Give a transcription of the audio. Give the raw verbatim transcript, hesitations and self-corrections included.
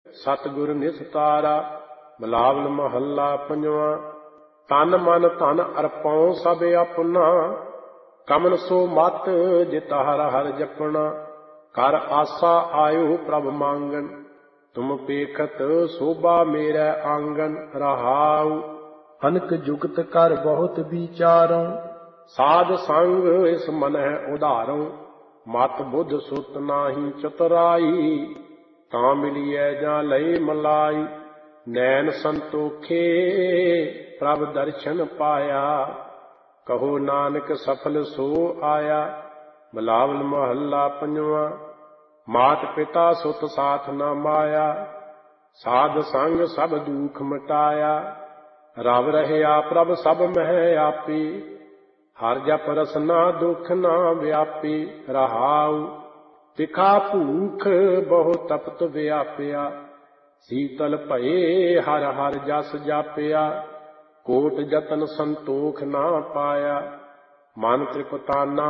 ਸਤਿਗੁਰ ਨਿਸਤਾਰਾ। ਬਿਲਾਵਲ ਮਹੱਲਾ ਪੰਜਵਾਂ। ਤਨ ਮਨ ਧਨ ਅਰਪਉ ਸਭ ਆਪਣਾ, ਕਮਨ ਸੋ ਮਤ ਜਿਤ ਹਰ ਹਰ ਜਪਣਾ। ਕਰ ਆਸਾ ਆਇਓ ਪ੍ਰਭ ਮੰਗਨ, ਤੁਮ ਪੇਖਤ ਸੋਭਾ ਮੇਰੈ ਆਂਗਨ। ਰਹਾਉ ਅਨਕ ਜੁਗਤ ਕਰ ਬਹੁਤ ਵਿਚਾਰਉ, ਸਾਧ ਸੰਗ ਇਸ ਮਨਹਿ ਉਧਾਰਉ। ਮਤ ਬੁੱਧ ਸੁਤ ਨਾਹੀ ਚਤੁਰਾਈ, ਤਾਂ ਮਿਲੀਐ ਜਾਂ ਲਈ ਮਲਾਈ। ਨੈਣ ਸੰਤੋਖੇ ਪ੍ਰਭ ਦਰਸ਼ਨ ਪਾਇਆ, ਕਹੋ ਨਾਨਕ ਸਫਲ ਸੋ ਆਇਆ। ਬਿਲਾਵਲ ਮਹੱਲਾ ਪੰਜਵਾਂ। ਮਾਤ ਪਿਤਾ ਸੁਤ ਸਾਥ ਨਾ ਮਾਇਆ, ਸਾਧ ਸੰਗ ਸਭ ਦੁਖ ਮਿਟਾਇਆ। ਰਵ ਰਹਿਆ ਪ੍ਰਭ ਸਭ ਮਹਿ ਆਪੀ, ਹਰ ਜਪ ਰਸਨਾ ਦੁਖ ਨਾ ਵਿਆਪੀ। ਰਹਾਉ ਤਿਖਾ ਭੂਖ ਬਹੁ ਤਪਤ ਵਿਆਪਿਆ, ਸੀਤਲ ਭਏ ਹਰ ਹਰ ਜਸ ਜਾਪਿਆ। ਕੋਟ ਜਤਨ ਸੰਤੋਖ ਨਾ ਪਾਇਆ, ਮਨ ਤ੍ਰਿਪਤਾਨਾ